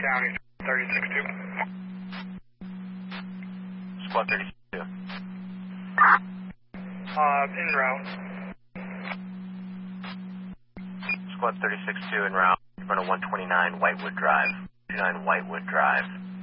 County, 36-2. Squad 32. En route. Squad 36-2 en route in front of 129 Whitewood Drive. 29 Whitewood Drive.